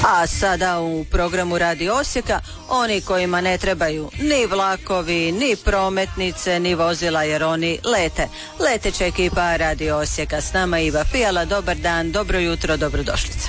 A sada u programu Radio Osijeka oni kojima ne trebaju ni vlakovi, ni prometnice, ni vozila jer oni lete. Leteća ekipa Radio Osijeka, s nama Iva Fijala. Dobar dan, dobro jutro, dobrodošlice.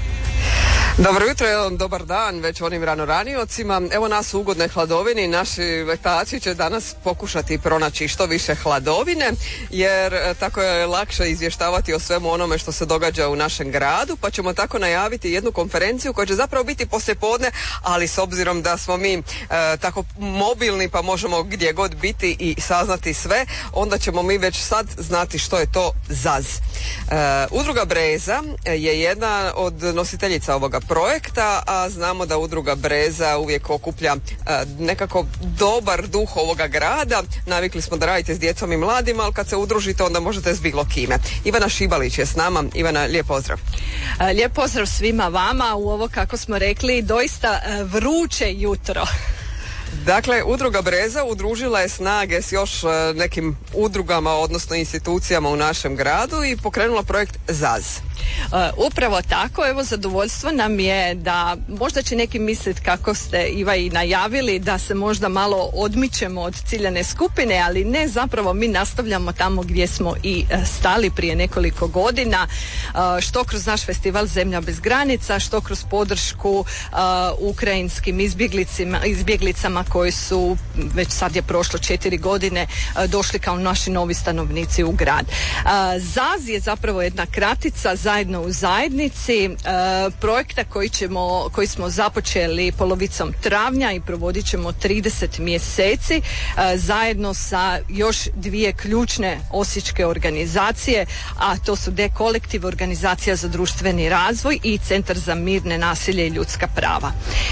Dobro jutro, dobar dan već onim ranijocima. Evo nas u ugodnoj hladovini, naši letači će danas pokušati pronaći što više hladovine, jer tako je lakše izvještavati o svemu onome što se događa u našem gradu, pa ćemo tako najaviti jednu konferenciju koja će zapravo biti poslijepodne, ali s obzirom da smo mi tako mobilni pa možemo gdje god biti i saznati sve, onda ćemo mi već sad znati što je to ZAZ. Udruga Breza je jedna od nositeljica ovoga projekta, a znamo da Udruga Breza uvijek okuplja nekako dobar duh ovoga grada. Navikli smo da radite s djecom i mladima, ali kad se udružite onda možete s bilo kime. Ivana Šibalić je s nama. Ivana, lijep pozdrav. Lijep pozdrav svima vama u ovo, kako smo rekli, doista vruće jutro. Dakle, Udruga Breza udružila je snage s još nekim udrugama, odnosno institucijama u našem gradu i pokrenula projekt ZAZ. Upravo tako, evo zadovoljstvo nam je da možda će neki misliti, kako ste Iva i najavili, da se možda malo odmičemo od ciljane skupine, ali ne, zapravo mi nastavljamo tamo gdje smo i stali prije nekoliko godina, što kroz naš festival Zemlja bez granica, što kroz podršku ukrajinskim izbjeglicama koji su, već sad je prošlo 4 godine, došli kao naši novi stanovnici u grad. ZAZ je zapravo jedna kratica, zajedno u zajednici, projekta koji smo započeli polovicom travnja i provodit ćemo 30 mjeseci zajedno sa još 2 ključne osječke organizacije, a to su D-kolektiv, organizacija za društveni razvoj, i Centar za mir, nenasilje i ljudska prava.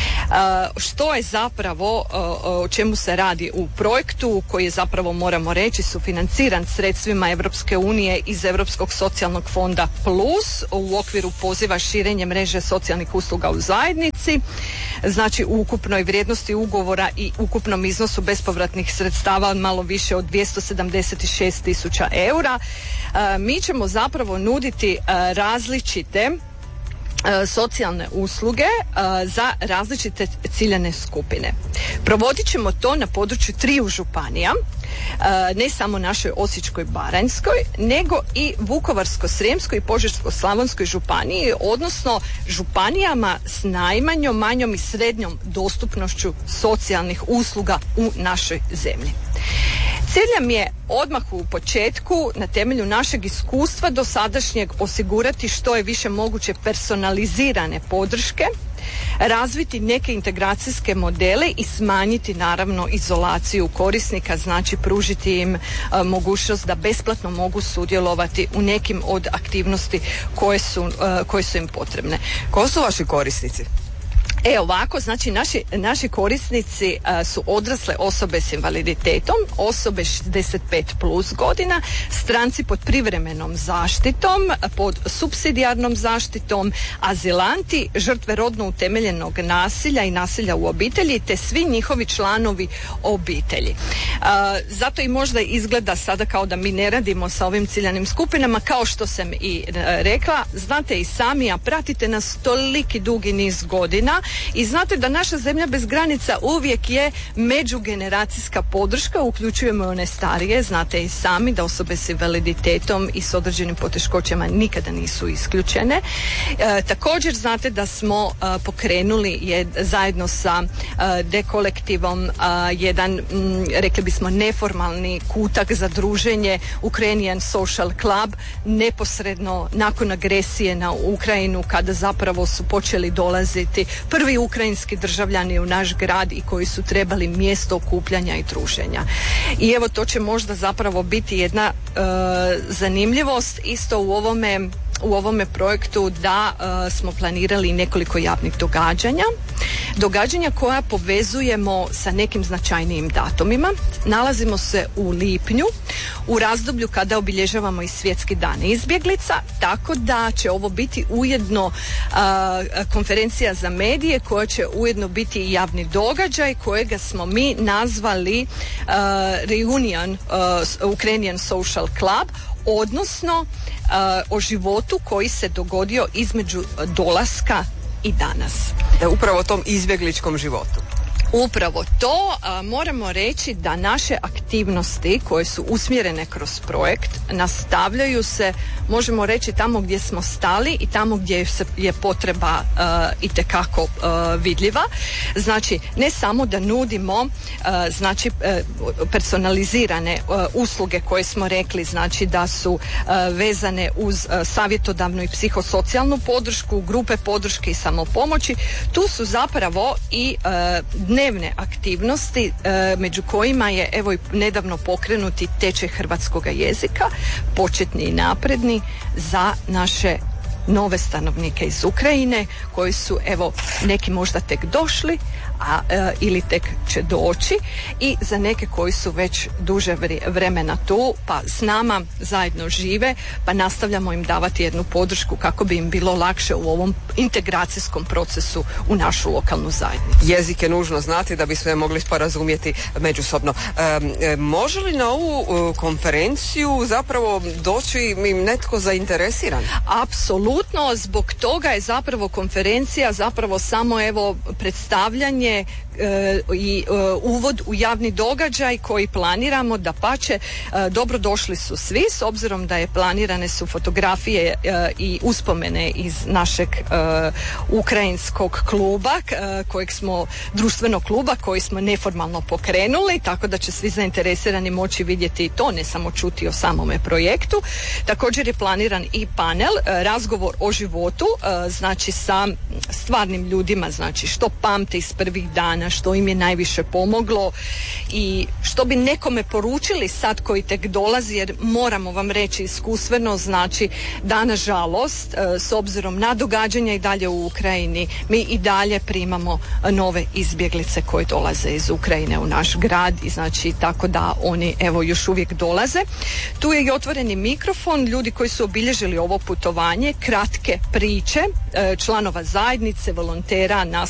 Što je zapravo, o čemu se radi u projektu koji je zapravo, moramo reći, sufinanciran sredstvima Europske unije iz Europskog socijalnog fonda Plus u okviru poziva širenje mreže socijalnih usluga u zajednici, znači u ukupnoj vrijednosti ugovora i ukupnom iznosu bespovratnih sredstava malo više od 276.000 eura. Mi ćemo zapravo nuditi različite socijalne usluge za različite ciljane skupine. Provodit ćemo to na području 3 županija, ne samo našoj Osječko-baranjskoj, nego i Vukovarsko-srijemskoj i Požeško-slavonskoj županiji, odnosno županijama s najmanjom, manjom i srednjom dostupnošću socijalnih usluga u našoj zemlji. Cilj nam je odmah u početku, na temelju našeg iskustva dosadašnjeg, osigurati što je više moguće personalizirane podrške, razviti neke integracijske modele i smanjiti naravno izolaciju korisnika, znači pružiti im mogućnost da besplatno mogu sudjelovati u nekim od aktivnosti koje su im potrebne. Ko su vaši korisnici? Ovako, znači naši korisnici su odrasle osobe s invaliditetom, osobe 65 plus godina, stranci pod privremenom zaštitom, pod supsidijarnom zaštitom, azilanti, žrtve rodno utemeljenog nasilja i nasilja u obitelji, te svi njihovi članovi obitelji. Zato i možda izgleda sada kao da mi ne radimo sa ovim ciljanim skupinama, kao što sam i rekla, znate i sami, a pratite nas toliki dugi niz godina, i znate da naša Zemlja bez granica uvijek je međugeneracijska podrška, uključujemo one starije, znate i sami da osobe s invaliditetom i s određenim poteškoćama nikada nisu isključene. Također znate da smo pokrenuli zajedno sa D-kolektivom jedan, rekli bismo, neformalni kutak za druženje, Ukrainian Social Club, neposredno nakon agresije na Ukrajinu, kada zapravo su počeli dolaziti prvi ukrajinski državljani u naš grad i koji su trebali mjesto okupljanja i druženja. I evo, to će možda zapravo biti jedna zanimljivost isto u ovome projektu, da smo planirali nekoliko javnih događanja koja povezujemo sa nekim značajnijim datumima. Nalazimo se u lipnju, u razdoblju kada obilježavamo i Svjetski dan izbjeglica, tako da će ovo biti ujedno konferencija za medije koja će ujedno biti i javni događaj kojega smo mi nazvali Reunion Ukrainian Social Club, odnosno o životu koji se dogodio između dolaska i danas. Upravo o tom izbjegličkom životu. Upravo to, moramo reći da naše aktivnosti koje su usmjerene kroz projekt nastavljaju se, možemo reći, tamo gdje smo stali i tamo gdje je potreba itekako vidljiva. Znači, ne samo da nudimo personalizirane usluge koje smo rekli, znači da su vezane uz savjetodavnu i psihosocijalnu podršku, grupe podrške i samopomoći. Tu su zapravo i dnevne aktivnosti među kojima je evo i nedavno pokrenuti tečaj hrvatskoga jezika, početni i napredni za naše nove stanovnike iz Ukrajine koji su evo neki možda tek došli ili tek će doći i za neke koji su već duže vremena tu pa s nama zajedno žive pa nastavljamo im davati jednu podršku kako bi im bilo lakše u ovom integracijskom procesu u našu lokalnu zajednicu. Jezik je nužno znati da bi sve mogli sporazumjeti međusobno. Može li na ovu konferenciju zapravo doći im netko zainteresiran? Apsolutno, zbog toga je zapravo konferencija zapravo samo evo predstavljanje i uvod u javni događaj koji planiramo. Dapače, dobrodošli su svi s obzirom da je planirane su fotografije i uspomene iz našeg ukrajinskog kluba društvenog kluba koji smo neformalno pokrenuli, tako da će svi zainteresirani moći vidjeti i to, ne samo čuti o samome projektu. Također je planiran i panel, razgovor o životu, znači sa stvarnim ljudima, znači što pamte iz prvih dana, što im je najviše pomoglo i što bi nekome poručili sad koji tek dolazi, jer moramo vam reći iskustveno, znači da nažalost s obzirom na događanja i dalje u Ukrajini mi i dalje primamo nove izbjeglice koji dolaze iz Ukrajine u naš grad i znači tako da oni evo još uvijek dolaze. Tu je i otvoreni mikrofon, ljudi koji su obilježili ovo putovanje, kratke priče članova zajednice, volontera,